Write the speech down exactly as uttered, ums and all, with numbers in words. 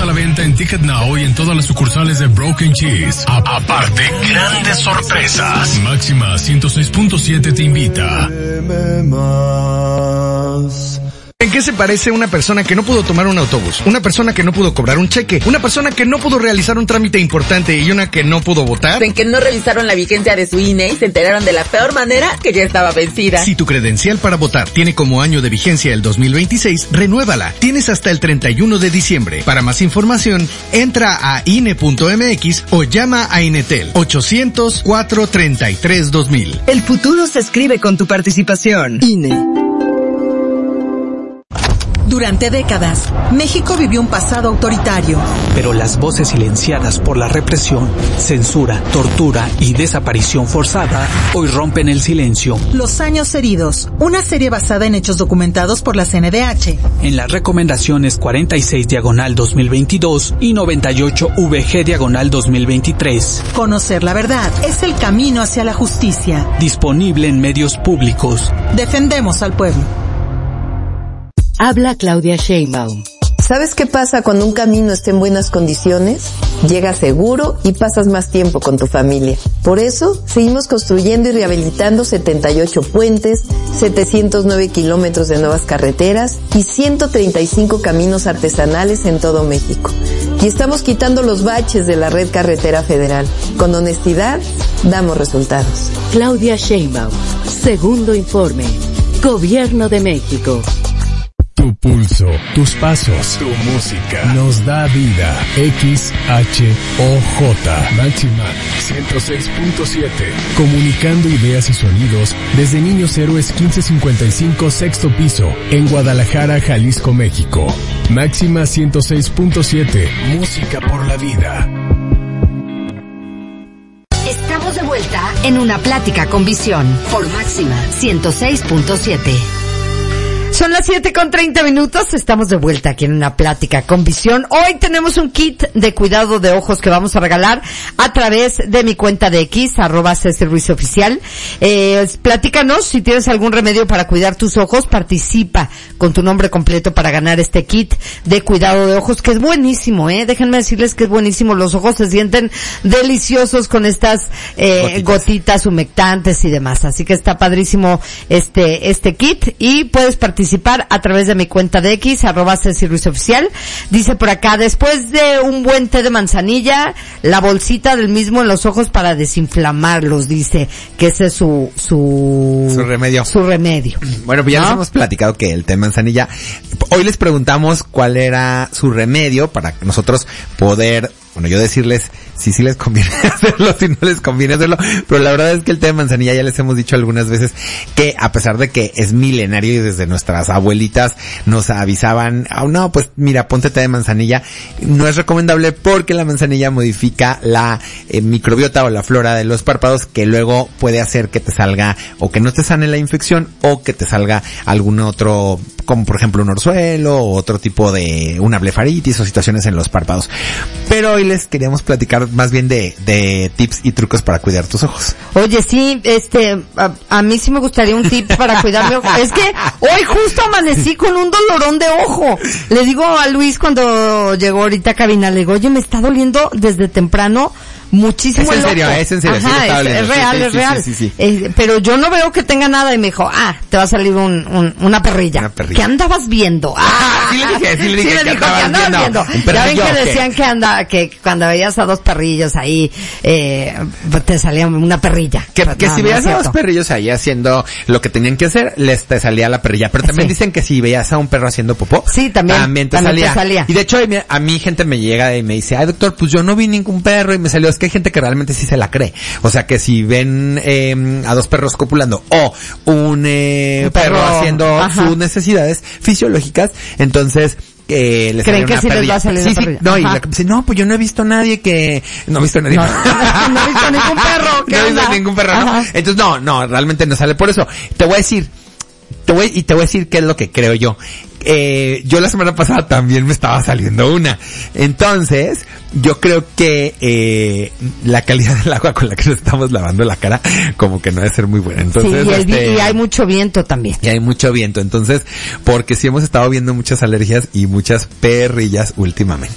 a la venta en Ticket Now y en todas las sucursales de Broken Cheese. A- aparte, grandes sorpresas. Máxima ciento seis punto siete te invita. ¿En qué se parece una persona que no pudo tomar un autobús? Una persona que no pudo cobrar un cheque, una persona que no pudo realizar un trámite importante y una que no pudo votar. En que no revisaron la vigencia de su I N E y se enteraron de la peor manera que ya estaba vencida. Si tu credencial para votar tiene como año de vigencia el dos mil veintiséis, renuévala. Tienes hasta el treinta y uno de diciembre. Para más información, entra a I N E punto M X o llama a Inetel ochocientos, cuatrocientos treinta y tres, dos mil. El futuro se escribe con tu participación. I N E. Durante décadas, México vivió un pasado autoritario. Pero las voces silenciadas por la represión, censura, tortura y desaparición forzada hoy rompen el silencio. Los años heridos, una serie basada en hechos documentados por la C N D H. En las recomendaciones cuarenta y seis diagonal dos mil veintidós y noventa y ocho V G diagonal dos mil veintitrés. Conocer la verdad es el camino hacia la justicia. Disponible en medios públicos. Defendemos al pueblo. Habla Claudia Sheinbaum. ¿Sabes qué pasa cuando un camino está en buenas condiciones? Llegas seguro y pasas más tiempo con tu familia. Por eso, seguimos construyendo y rehabilitando setenta y ocho puentes, setecientos nueve kilómetros de nuevas carreteras y ciento treinta y cinco caminos artesanales en todo México. Y estamos quitando los baches de la red carretera federal. Con honestidad, damos resultados. Claudia Sheinbaum. Segundo informe. Gobierno de México. Tu pulso, tus pasos, tu música nos da vida. X H O J Máxima ciento seis punto siete. Comunicando ideas y sonidos desde Niños Héroes quince cincuenta y cinco sexto piso en Guadalajara, Jalisco, México. Máxima ciento seis punto siete. Música por la vida. Estamos de vuelta en Una Plática con Visión por Máxima ciento seis punto siete. Son las siete con treinta minutos, estamos de vuelta aquí en Una Plática con Visión. Hoy tenemos un kit de cuidado de ojos que vamos a regalar a través de mi cuenta de X, arroba Ceci Ruiz Oficial. Eh, platícanos si tienes algún remedio para cuidar tus ojos, participa con tu nombre completo para ganar este kit de cuidado de ojos, que es buenísimo, eh. Déjenme decirles que es buenísimo, los ojos se sienten deliciosos con estas eh, gotitas. gotitas humectantes y demás. Así que está padrísimo este, este kit y puedes participar participar a través de mi cuenta de X, arroba Ceci Ruiz Oficial. Dice por acá, después de un buen té de manzanilla, la bolsita del mismo en los ojos para desinflamarlos, dice que ese es su, su, su remedio. Su remedio. Bueno, pues ya ¿no? nos hemos platicado que el té de manzanilla, hoy les preguntamos cuál era su remedio para nosotros poder, bueno, yo decirles si sí les conviene hacerlo, si no les conviene hacerlo, pero la verdad es que el té de manzanilla ya les hemos dicho algunas veces que a pesar de que es milenario y desde nuestras abuelitas nos avisaban, oh, no, pues mira, ponte té de manzanilla, no es recomendable porque la manzanilla modifica la eh, microbiota o la flora de los párpados, que luego puede hacer que te salga o que no te sane la infección o que te salga algún otro, como por ejemplo un orzuelo o otro tipo de una blefaritis o situaciones en los párpados. Pero hoy les queríamos platicar más bien de, de tips y trucos para cuidar tus ojos. Oye, sí, este, a, a mí sí me gustaría un tip para cuidar mi ojo. Es que hoy justo amanecí con un dolorón de ojo. Le digo a Luis cuando llegó ahorita a cabina, le digo, oye, me está doliendo desde temprano muchísimo es en el serio, ojo. es en serio, Ajá, sí, es, es real, sí, es sí, real. Sí, sí, sí. Eh, pero yo no veo que tenga nada y me dijo, ah, te va a salir un, un una perrilla. Una perrilla. ¿Qué andabas viendo? Ah, sí le dije, sí le dije. Sí que le dijo que andabas viendo. viendo. Ya ven que decían que anda, que cuando veías a dos perrillos ahí, eh, te salía una perrilla. Que, Pero que no, si no veías es a dos cierto. perrillos ahí haciendo lo que tenían que hacer, les te salía la perrilla. Pero también Sí. dicen que si veías a un perro haciendo popó, Sí, también, también, te, también te salía. salía. Y de hecho, a mí, a mí gente me llega y me dice, ay doctor, pues yo no vi ningún perro y me salió. Es que hay gente que realmente sí se la cree. O sea que si ven eh, a dos perros copulando o un, eh, Un perro, perro, haciendo ajá. sus necesidades fisiológicas, entonces eh, les ¿Creen sale que una sí les perrilla. va a salir sí, una sí, perrilla? no, y Ajá. la que dice, no, pues yo no he visto a nadie que, no he visto a nadie. No, no he visto ningún perro. ¿Qué No he onda? visto ningún perro, ¿no? Ajá. Entonces no, no, realmente no sale por eso. Te voy a decir, te voy, y te voy a decir qué es lo que creo yo. Eh, yo la semana pasada también me estaba saliendo una. Entonces, yo creo que, eh, la calidad del agua con la que nos estamos lavando la cara, como que no debe ser muy buena. Entonces, Sí, y, el vi- este, y hay mucho viento también. y hay mucho viento. Entonces, porque sí hemos estado viendo muchas alergias y muchas perrillas últimamente.